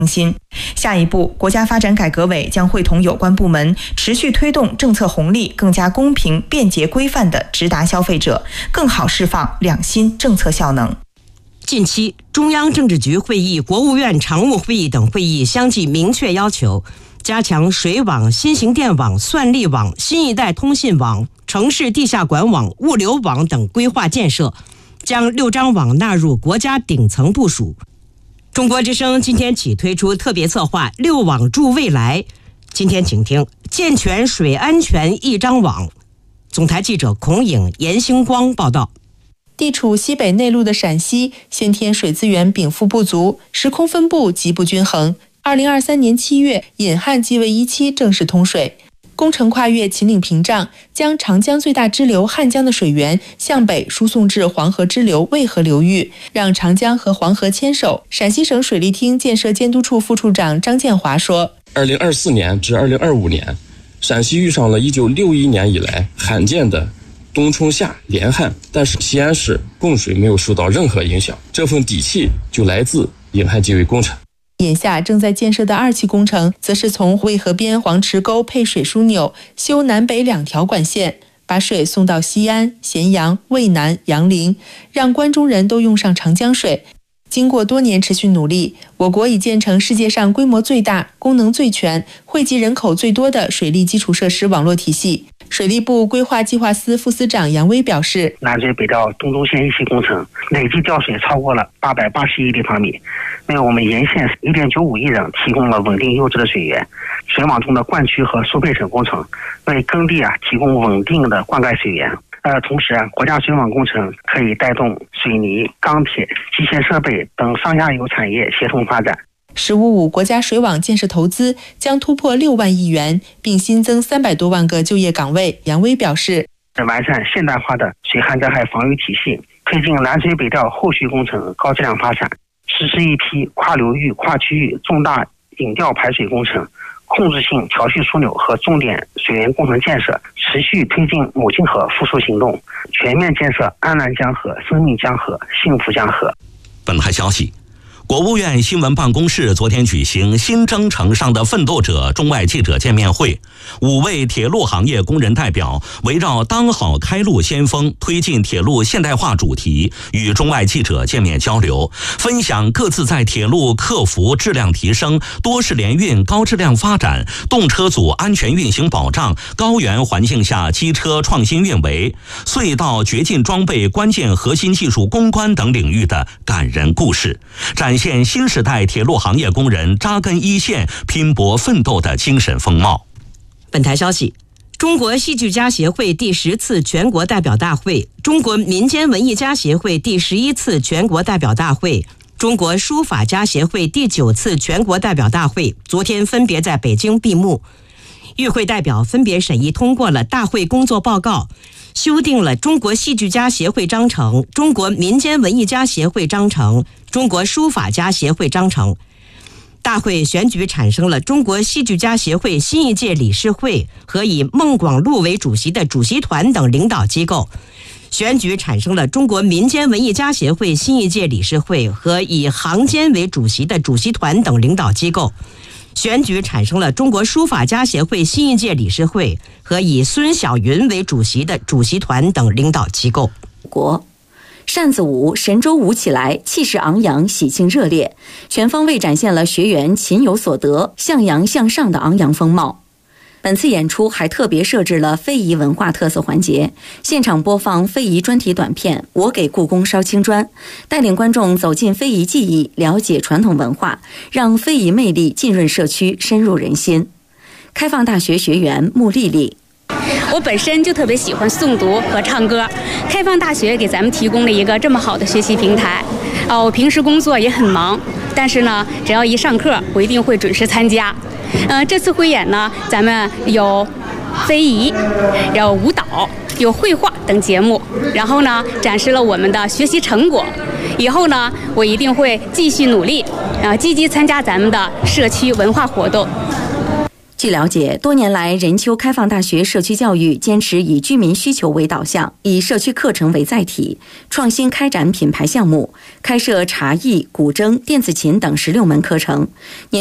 心。下一步，国家发展改革委将会同有关部门持续推动政策红利更加公平、便捷、规范地直达消费者，更好释放两新政策效能。 近期，中央政治局会议、国务院常务会议等会议相继明确要求，加强水网、新型电网、算力网、新一代通信网、城市地下管网、物流网等规划建设，将6张网纳入国家顶层部署。中国之声今天起推出特别策划6网助未来。今天请听健全水安全1张网。总台记者孔颖、严星光报道。 地处西北内陆的陕西，先天水资源禀赋不足，时空分布极不均衡。2023年7月，引汉济渭1期正式通水。工程跨越秦岭屏障，将长江最大支流汉江的水源向北输送至黄河支流渭河流域，让长江和黄河牵手。陕西省水利厅建设监督处副处长张建华说 ：2024年至2025年，陕西遇上了1961年以来罕见的冬冲夏连旱，但是西安市供水没有受到任何影响，这份底气就来自引汉济渭工程。 眼下正在建设的2期工程，则是从渭河边黄池沟配水枢纽，修南北2条管线，把水送到西安、咸阳、渭南、杨凌，让关中人都用上长江水。经过多年持续努力，我国已建成世界上规模最大、功能最全、惠及人口最多的水利基础设施网络体系。水利部规划计划司副司长杨威表示， 南水北调东中线1期工程累计调水超过了880亿立方米，为我们沿线1.95亿人提供了稳定优质的水源。水网中的灌区和输配层工程为耕地提供稳定的灌溉水源。同时，国家水网工程可以带动水泥、钢铁、机械设备等上下游产业协同发展。 “15+5”国家水网建设投资将突破6万亿元，并新增300多万个就业岗位。杨威表示， 完善现代化的水旱灾害防御体系，推进南水北调后续工程高质量发展，实施一批跨流域、跨区域重大引调排水工程、控制性调蓄枢纽和重点水源工程建设，持续推进母亲河复苏行动，全面建设安澜江河、生命江河、幸福江河。 本台消息，国务院新闻办公室昨天举行新征程上的奋斗者中外记者见面会，5位铁路行业工人代表围绕当好开路先锋、推进铁路现代化主题，与中外记者见面交流，分享各自在铁路客服质量提升、多式联运高质量发展、动车组安全运行保障、高原环境下机车创新运维、隧道绝境装备关键核心技术攻关等领域的感人故事，展现新时代铁路行业工人扎根一线、拼搏奋斗的精神风貌。 本台消息，中国戏剧家协会第10次全国代表大会、中国民间文艺家协会第11次全国代表大会、中国书法家协会第9次全国代表大会昨天分别在北京闭幕。与会代表分别审议通过了大会工作报告，修订了中国戏剧家协会章程、中国民间文艺家协会章程、中国书法家协会章程。大会选举产生了中国戏剧家协会新一届理事会和以孟广禄为主席的主席团等领导机构，选举产生了中国民间文艺家协会新一届理事会和以行监为主席的主席团等领导机构，选举产生了中国书法家协会新一届理事会和以孙晓云为主席的主席团等领导机构。 扇子舞、神州舞起来，气势昂扬，喜庆热烈，全方位展现了学员勤有所得、向阳向上的昂扬风貌。本次演出还特别设置了非遗文化特色环节，现场播放非遗专题短片《我给故宫烧青砖》，带领观众走进非遗技艺，了解传统文化，让非遗魅力浸润社区，深入人心。开放大学学员穆丽丽， 我本身就特别喜欢诵读和唱歌，开放大学给咱们提供了一个这么好的学习平台。我平时工作也很忙，但是呢，只要一上课，我一定会准时参加。这次汇演呢，咱们有非遗，有舞蹈，有绘画等节目，然后呢，展示了我们的学习成果。以后呢，我一定会继续努力，积极参加咱们的社区文化活动。 据了解，多年来，任丘开放大学社区教育坚持以居民需求为导向，以社区课程为载体，创新开展品牌项目，开设茶艺、古筝、电子琴等16门课程。